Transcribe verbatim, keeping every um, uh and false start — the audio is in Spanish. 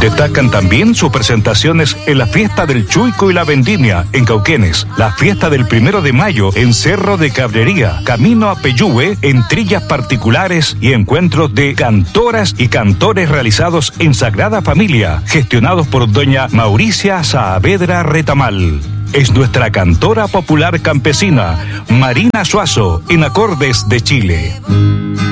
Destacan también sus presentaciones en la fiesta del Chuico y la Vendimia en Cauquenes, la fiesta del primero de mayo en Cerro de Cabrería, camino a Peyúgue en trillas particulares y encuentros de cantoras y cantores realizados en Sagrada Familia, gestionados por doña Mauricia Saavedra Retamal. Es nuestra cantora popular campesina, Marina Suazo, en Acordes de Chile.